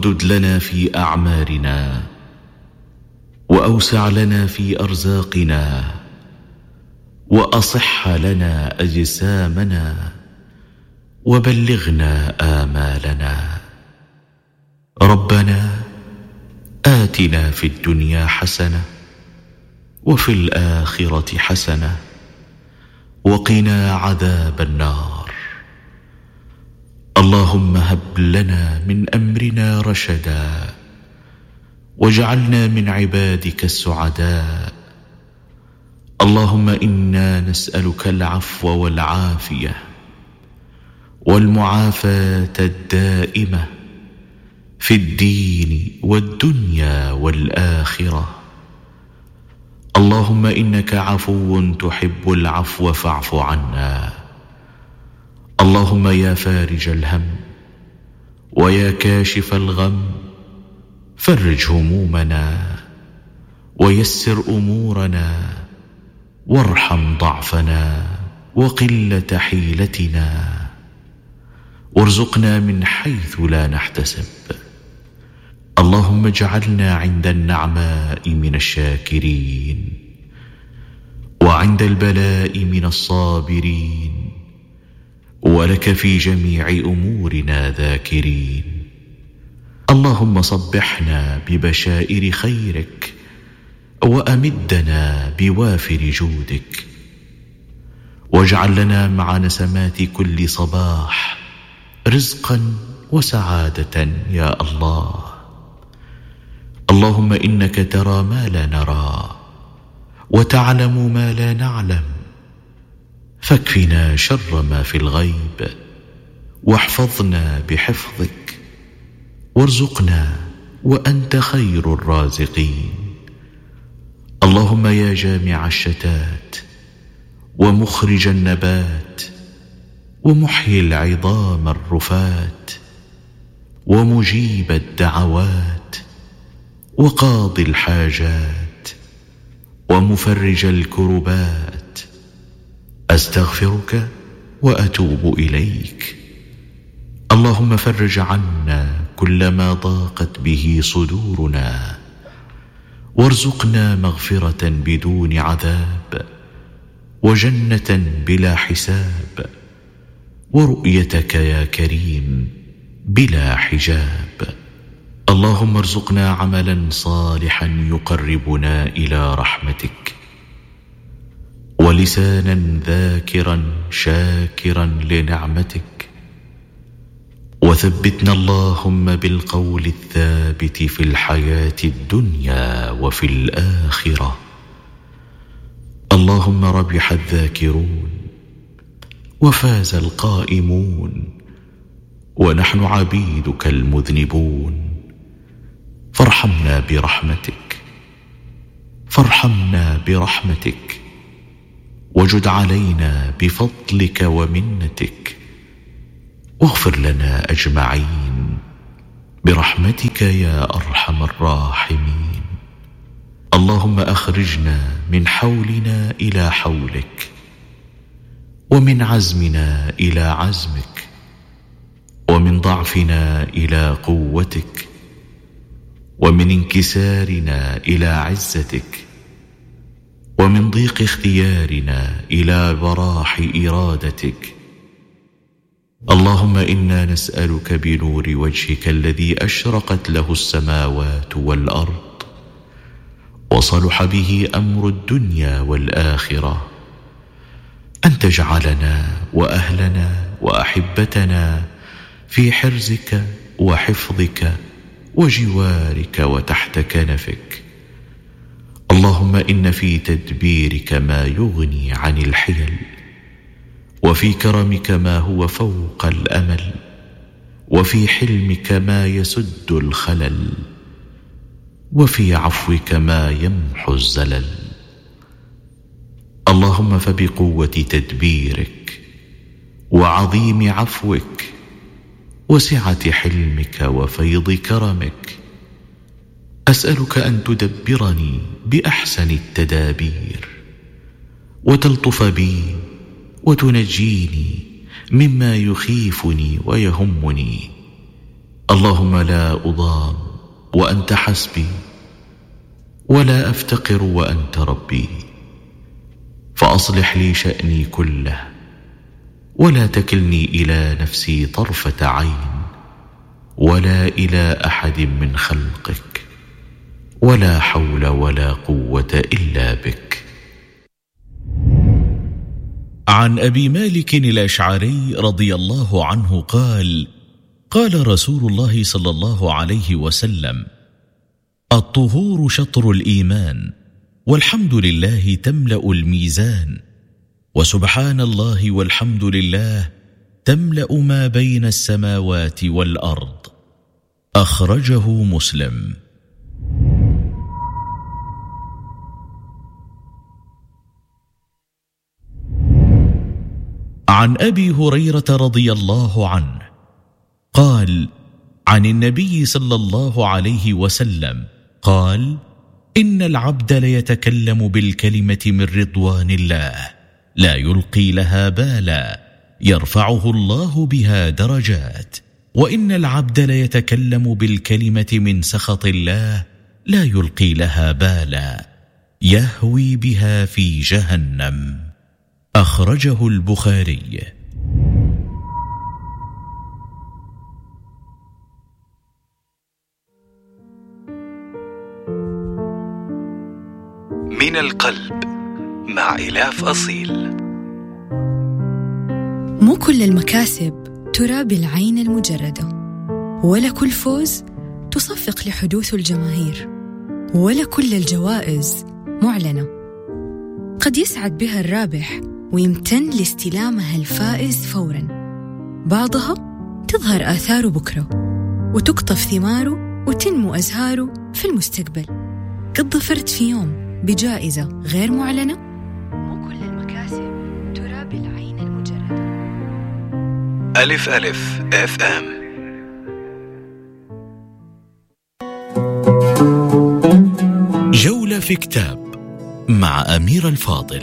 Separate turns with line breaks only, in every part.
وامدد لنا في أعمارنا، وأوسع لنا في أرزاقنا، وأصح لنا أجسامنا، وبلغنا آمالنا. ربنا آتنا في الدنيا حسنة وفي الآخرة حسنة وقنا عذاب النار. اللهم هب لنا من أمرنا رشدا، واجعلنا من عبادك السعداء. اللهم إنا نسألك العفو والعافية والمعافاة الدائمة في الدين والدنيا والآخرة. اللهم إنك عفو تحب العفو فاعف عنا. اللهم يا فارج الهم ويا كاشف الغم، فرج همومنا ويسر أمورنا، وارحم ضعفنا وقلة حيلتنا، وارزقنا من حيث لا نحتسب. اللهم اجعلنا عند النعماء من الشاكرين، وعند البلاء من الصابرين، ولك في جميع أمورنا ذاكرين. اللهم صبحنا ببشائر خيرك، وأمدنا بوافر جودك، واجعل لنا مع نسمات كل صباح رزقا وسعادة يا الله. اللهم إنك ترى ما لا نرى، وتعلم ما لا نعلم، فاكفنا شر ما في الغيب، واحفظنا بحفظك، وارزقنا وأنت خير الرازقين. اللهم يا جامع الشتات، ومخرج النبات، ومحيي العظام الرفات، ومجيب الدعوات، وقاضي الحاجات، ومفرج الكربات، أستغفرك وأتوب إليك. اللهم فرج عنا كل ما ضاقت به صدورنا، وارزقنا مغفرة بدون عذاب، وجنة بلا حساب، ورؤيتك يا كريم بلا حجاب. اللهم ارزقنا عملا صالحا يقربنا إلى رحمتك، ولسانا ذاكرا شاكرا لنعمتك، وثبتنا اللهم بالقول الثابت في الحياة الدنيا وفي الآخرة. اللهم ربح الذاكرون وفاز القائمون، ونحن عبيدك المذنبون. فارحمنا برحمتك، فارحمنا برحمتك، وجد علينا بفضلك ومنتك، واغفر لنا أجمعين برحمتك يا أرحم الراحمين. اللهم أخرجنا من حولنا إلى حولك، ومن عزمنا إلى عزمك، ومن ضعفنا إلى قوتك، ومن انكسارنا إلى عزتك، ومن ضيق اختيارنا إلى براح إرادتك. اللهم إنا نسألك بنور وجهك الذي أشرقت له السماوات والأرض، وصلح به أمر الدنيا والآخرة، أن تجعلنا وأهلنا وأحبتنا في حرزك وحفظك وجوارك وتحت كنفك. اللهم إن في تدبيرك ما يغني عن الحيل، وفي كرمك ما هو فوق الأمل، وفي حلمك ما يسد الخلل، وفي عفوك ما يمحو الزلل. اللهم فبقوة تدبيرك وعظيم عفوك وسعة حلمك وفيض كرمك أسألك أن تدبرني بأحسن التدابير، وتلطف بي وتنجيني مما يخيفني ويهمني، اللهم لا أضام وأنت حسبي، ولا أفتقر وأنت ربي، فأصلح لي شأني كله، ولا تكلني إلى نفسي طرفة عين، ولا إلى أحد من خلقك، ولا حول ولا قوة إلا بك.
عن أبي مالك الأشعري رضي الله عنه قال: قال رسول الله صلى الله عليه وسلم: الطهور شطر الإيمان، والحمد لله تملأ الميزان، وسبحان الله والحمد لله تملأ ما بين السماوات والأرض. أخرجه مسلم. عن أبي هريرة رضي الله عنه قال: عن النبي صلى الله عليه وسلم قال: إن العبد ليتكلم بالكلمة من رضوان الله لا يلقي لها بالا يرفعه الله بها درجات، وإن العبد ليتكلم بالكلمة من سخط الله لا يلقي لها بالا يهوي بها في جهنم. أخرجه البخاري.
من القلب مع إلاف أصيل.
مو كل المكاسب ترى بالعين المجردة، ولا كل فوز تصفق لحدوث الجماهير، ولا كل الجوائز معلنة. قد يسعد بها الرابح ويمتن لاستلامها الفائز فوراً، بعضها تظهر آثاره بكرة وتقطف ثماره وتنمو أزهاره في المستقبل. قد ظفرت في يوم بجائزة غير معلنة. مو كل المكاسب ترى بالعين المجردة.
ألف ألف FM.
جولة في كتاب مع أمير الفاضل.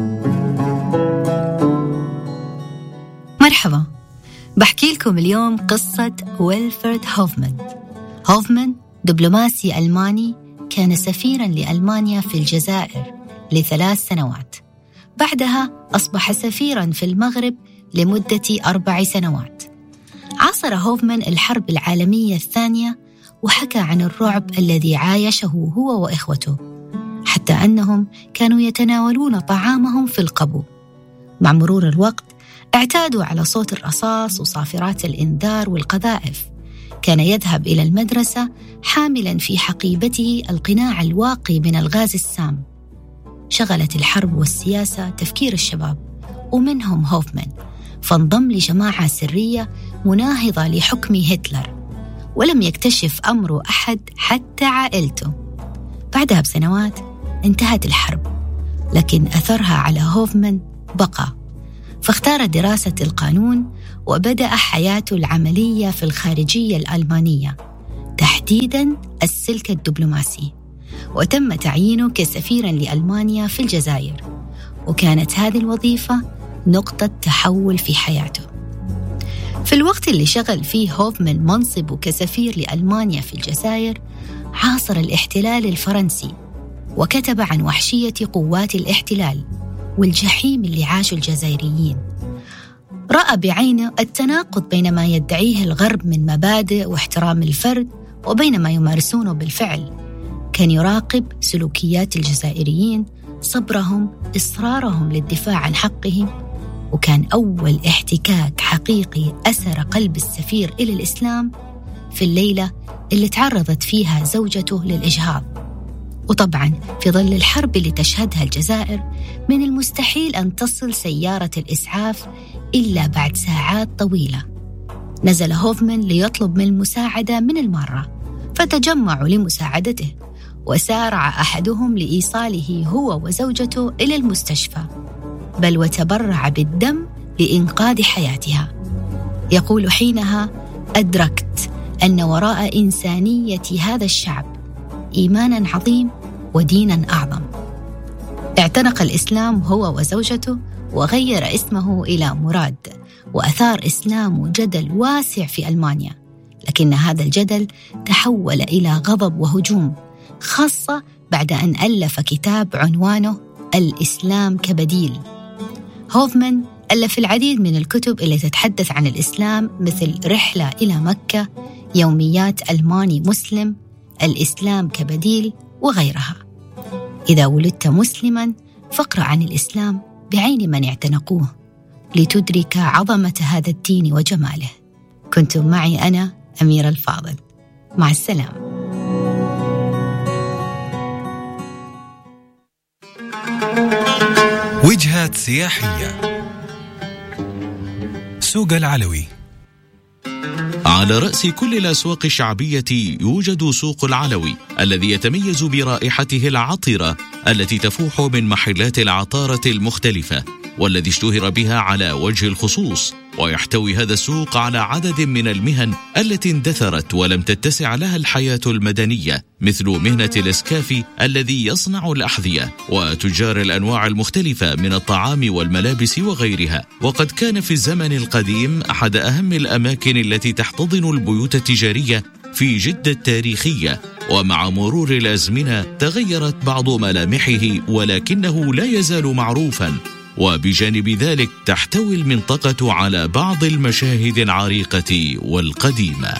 مرحبا، بحكي لكم اليوم قصة ويلفرد هوفمان. هوفمان دبلوماسي ألماني، كان سفيراً لألمانيا في الجزائر ل3 سنوات. بعدها أصبح سفيراً في المغرب لمدة 4 سنوات. عاصر هوفمان الحرب العالمية الثانية، وحكى عن الرعب الذي عايشه هو وإخوته، حتى أنهم كانوا يتناولون طعامهم في القبو. مع مرور الوقت اعتادوا على صوت الرصاص وصافرات الإنذار والقذائف. كان يذهب إلى المدرسة حاملاً في حقيبته القناع الواقي من الغاز السام. شغلت الحرب والسياسة تفكير الشباب، ومنهم هوفمان، فانضم لجماعة سرية مناهضة لحكم هتلر، ولم يكتشف أمر أحد حتى عائلته. بعدها بسنوات انتهت الحرب، لكن أثرها على هوفمان بقى، فاختار دراسة القانون وبدأ حياته العملية في الخارجية الألمانية، تحديداً السلك الدبلوماسي، وتم تعيينه كسفيراً لألمانيا في الجزائر، وكانت هذه الوظيفة نقطة تحول في حياته. في الوقت اللي شغل فيه هوفمان منصبه كسفير لألمانيا في الجزائر، عاصر الاحتلال الفرنسي، وكتب عن وحشية قوات الاحتلال والجحيم اللي عاشه الجزائريين. رأى بعينه التناقض بين ما يدعيه الغرب من مبادئ واحترام الفرد وبين ما يمارسونه بالفعل. كان يراقب سلوكيات الجزائريين، صبرهم، إصرارهم للدفاع عن حقهم. وكان أول احتكاك حقيقي أسر قلب السفير إلى الإسلام في الليلة اللي تعرضت فيها زوجته للإجهاض. وطبعاً في ظل الحرب اللي تشهدها الجزائر، من المستحيل أن تصل سيارة الإسعاف إلا بعد ساعات طويلة. نزل هوفمان ليطلب من المساعدة من المارة، فتجمعوا لمساعدته، وسارع أحدهم لإيصاله هو وزوجته إلى المستشفى، بل وتبرع بالدم لإنقاذ حياتها. يقول حينها: أدركت أن وراء إنسانية هذا الشعب إيماناً عظيم وديناً أعظم. اعتنق الإسلام هو وزوجته، وغير اسمه إلى مراد، وأثار إسلامه جدل واسع في ألمانيا، لكن هذا الجدل تحول إلى غضب وهجوم، خاصة بعد أن ألف كتاب عنوانه الإسلام كبديل. هوفمان ألف العديد من الكتب اللي تتحدث عن الإسلام، مثل رحلة إلى مكة، يوميات ألماني مسلم، الإسلام كبديل وغيرها. إذا ولدت مسلماً فاقرأ عن الإسلام بعين من اعتنقوه لتدرك عظمة هذا الدين وجماله. كنتم معي أنا أميرة الفاضل، مع السلامة.
وجهات سياحية. سوق العلوي.
على رأس كل الأسواق الشعبية يوجد سوق العلوي، الذي يتميز برائحته العطرة التي تفوح من محلات العطارة المختلفة، والذي اشتهر بها على وجه الخصوص. ويحتوي هذا السوق على عدد من المهن التي اندثرت ولم تتسع لها الحياة المدنية، مثل مهنة الإسكافي الذي يصنع الأحذية، وتجار الأنواع المختلفة من الطعام والملابس وغيرها. وقد كان في الزمن القديم أحد أهم الأماكن التي تحتضن البيوت التجارية في جدة التاريخية، ومع مرور الأزمنة تغيرت بعض ملامحه، ولكنه لا يزال معروفاً. وبجانب ذلك تحتوي المنطقة على بعض المشاهد العريقة والقديمة.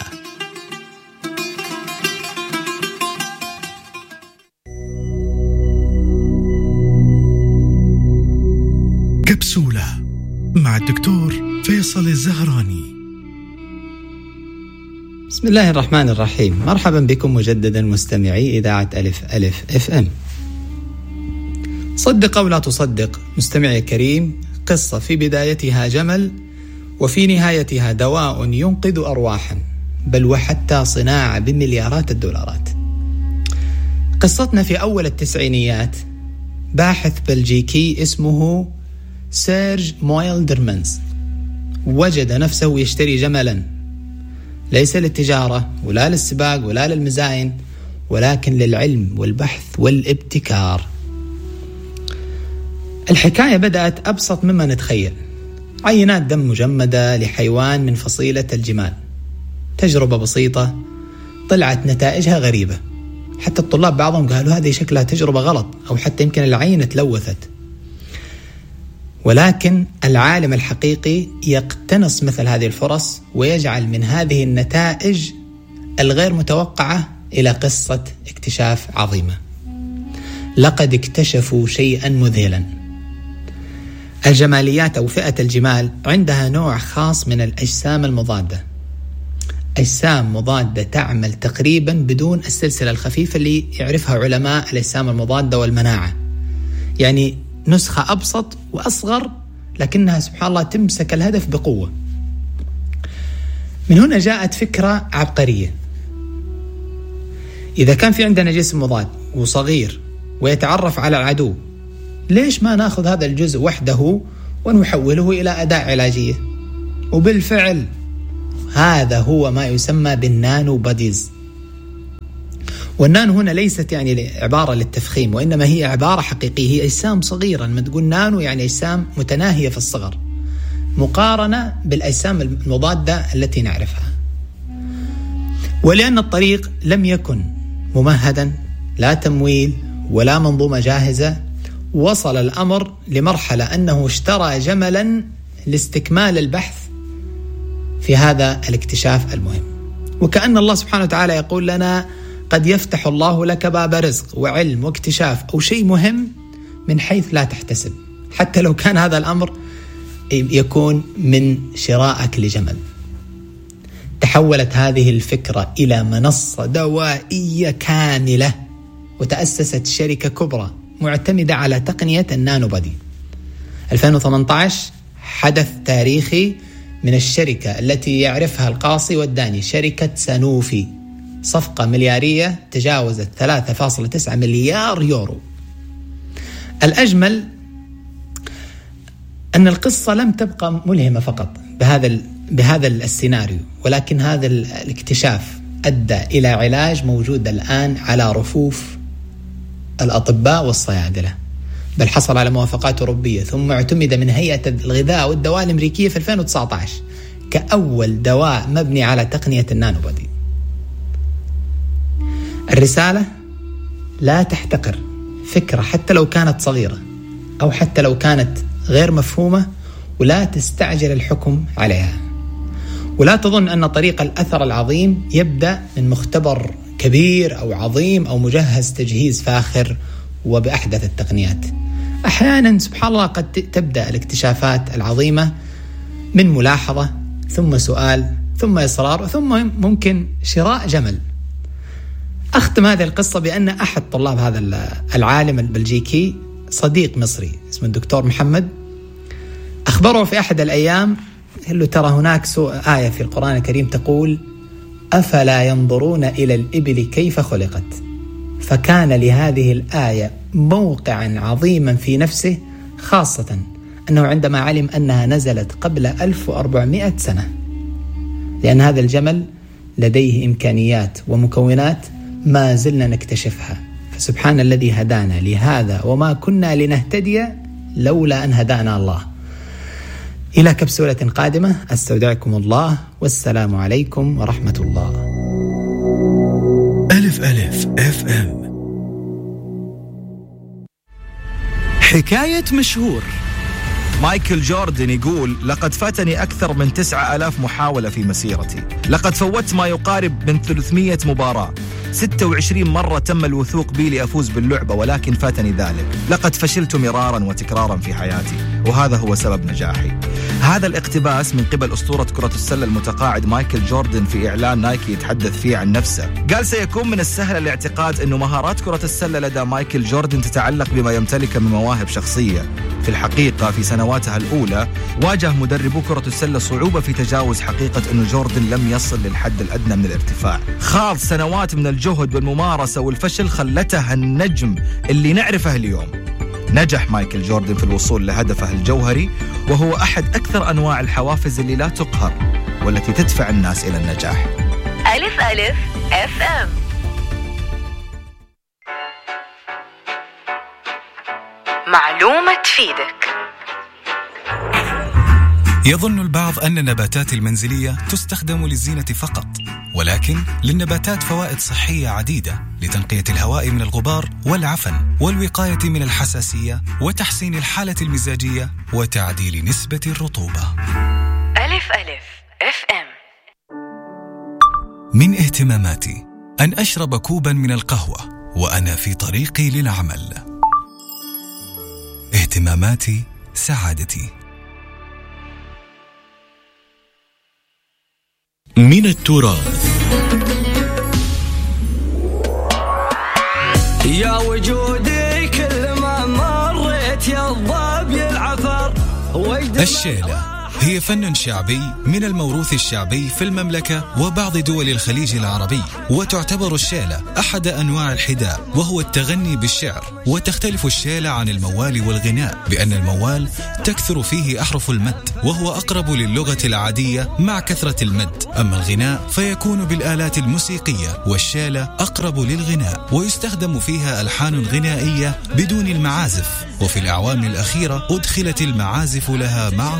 كبسولة مع الدكتور فيصل الزهراني.
بسم الله الرحمن الرحيم. مرحبا بكم مجددا مستمعي إذاعة ألف ألف FM. صدق أو لا تصدق مستمعي الكريم، قصة في بدايتها جمل وفي نهايتها دواء ينقذ أرواحا، بل وحتى صناعة بمليارات الدولارات. قصتنا في أول التسعينيات. باحث بلجيكي اسمه سيرج مويلدرمانز وجد نفسه يشتري جملا، ليس للتجارة ولا للسباق ولا للمزاين، ولكن للعلم والبحث والابتكار. الحكاية بدأت أبسط مما نتخيل. عينات دم مجمدة لحيوان من فصيلة الجمال، تجربة بسيطة طلعت نتائجها غريبة. حتى الطلاب بعضهم قالوا هذه شكلها تجربة غلط، أو حتى يمكن العينة تلوثت. ولكن العالم الحقيقي يقتنص مثل هذه الفرص ويجعل من هذه النتائج الغير متوقعة إلى قصة اكتشاف عظيمة. لقد اكتشفوا شيئا مذهلا. الجماليات أو فئة الجمال عندها نوع خاص من الأجسام المضادة، أجسام مضادة تعمل تقريبا بدون السلسلة الخفيفة اللي يعرفها علماء الأجسام المضادة والمناعة. يعني نسخة أبسط وأصغر، لكنها سبحان الله تمسك الهدف بقوة. من هنا جاءت فكرة عبقرية. إذا كان في عندنا جسم مضاد وصغير ويتعرف على العدو، ليش ما ناخذ هذا الجزء وحده ونحوله إلى أداة علاجية؟ وبالفعل هذا هو ما يسمى بالنانو باديز. والنانو هنا ليست يعني عبارة للتفخيم، وإنما هي عبارة حقيقية، هي أجسام صغيرة. لما تقول نانو يعني أجسام متناهية في الصغر مقارنة بالأجسام المضادة التي نعرفها. ولأن الطريق لم يكن ممهدا، لا تمويل ولا منظومة جاهزة، وصل الأمر لمرحلة أنه اشترى جملا لاستكمال البحث في هذا الاكتشاف المهم. وكأن الله سبحانه وتعالى يقول لنا قد يفتح الله لك باب رزق وعلم واكتشاف أو شيء مهم من حيث لا تحتسب، حتى لو كان هذا الأمر يكون من شرائك لجمل. تحولت هذه الفكرة إلى منصة دوائية كاملة، وتأسست شركة كبرى معتمدة على تقنية النانو بادي. 2018 حدث تاريخي من الشركة التي يعرفها القاصي والداني، شركة سانوفي، صفقة مليارية تجاوزت 3.9 مليار يورو. الأجمل أن القصة لم تبقى ملهمة فقط بهذا السيناريو، ولكن هذا الاكتشاف أدى إلى علاج موجود الآن على رفوف الأطباء والصيادلة، بل حصل على موافقات أوروبية، ثم اعتمد من هيئة الغذاء والدواء الأمريكية في 2019 كأول دواء مبني على تقنية النانو بودي. الرسالة: لا تحتقر فكرة حتى لو كانت صغيرة أو حتى لو كانت غير مفهومة، ولا تستعجل الحكم عليها، ولا تظن أن طريق الأثر العظيم يبدأ من مختبر كبير أو عظيم أو مجهز تجهيز فاخر وبأحدث التقنيات. أحيانا سبحان الله قد تبدأ الاكتشافات العظيمة من ملاحظة، ثم سؤال، ثم إصرار، ثم ممكن شراء جمل. أختم هذه القصة بأن أحد طلاب هذا العالم البلجيكي صديق مصري اسمه الدكتور محمد، أخبره في أحد الأيام، قال له: ترى هناك آية في القرآن الكريم تقول: أفلا ينظرون إلى الإبل كيف خلقت. فكان لهذه الآية موقعا عظيما في نفسه، خاصة أنه عندما علم أنها نزلت قبل 1400 سنة، لأن هذا الجمل لديه إمكانيات ومكونات ما زلنا نكتشفها. فسبحان الذي هدانا لهذا وما كنا لنهتدي لولا أن هدانا الله. إلى كبسولة قادمة، أستودعكم الله، والسلام عليكم ورحمة الله.
ألف ألف FM.
حكاية مشهور. مايكل جوردن يقول: لقد فاتني أكثر من 9000 محاولة في مسيرتي، لقد فوت ما يقارب من 300 مباراة، 26 مرة تم الوثوق بي لأفوز باللعبة، ولكن فاتني ذلك. لقد فشلت مرارا وتكرارا في حياتي، وهذا هو سبب نجاحي. هذا الاقتباس من قبل أسطورة كرة السلة المتقاعد مايكل جوردن في إعلان نايكي يتحدث فيه عن نفسه. قال: سيكون من السهل الاعتقاد أن مهارات كرة السلة لدى مايكل جوردن تتعلق بما يمتلكه من مواهب شخصية. في الحقيقة في سنواتها الأولى واجه مدربو كرة السلة صعوبة في تجاوز حقيقة أن جوردن لم يصل للحد الأدنى من الارتفاع. خاض سنوات من الجهد والممارسة والفشل خلته النجم اللي نعرفه اليوم. نجح مايكل جوردن في الوصول لهدفه الجوهري، وهو أحد أكثر أنواع الحوافز اللي لا تقهر والتي تدفع الناس إلى النجاح.
ألف ألف FM. معلومة تفيدك.
يظن البعض أن النباتات المنزلية تستخدم للزينة فقط، ولكن للنباتات فوائد صحية عديدة لتنقية الهواء من الغبار والعفن، والوقاية من الحساسية، وتحسين الحالة المزاجية، وتعديل نسبة الرطوبة.
ألف ألف FM.
من اهتماماتي أن أشرب كوبا من القهوة وأنا في طريقي للعمل. اهتماماتي سعادتي.
من التراث.
يا وجودي كل ما مريت يا الضبي العفر.
الشيلة هي فن شعبي من الموروث الشعبي في المملكة وبعض دول الخليج العربي، وتعتبر الشيلة أحد أنواع الحداء، وهو التغني بالشعر. وتختلف الشيلة عن الموال والغناء بأن الموال تكثر فيه أحرف المد، وهو أقرب للغة العادية مع كثرة المد، أما الغناء فيكون بالآلات الموسيقية، والشيلة أقرب للغناء ويستخدم فيها ألحان غنائية بدون المعازف. وفي الأعوام الأخيرة أدخلت المعازف لها مع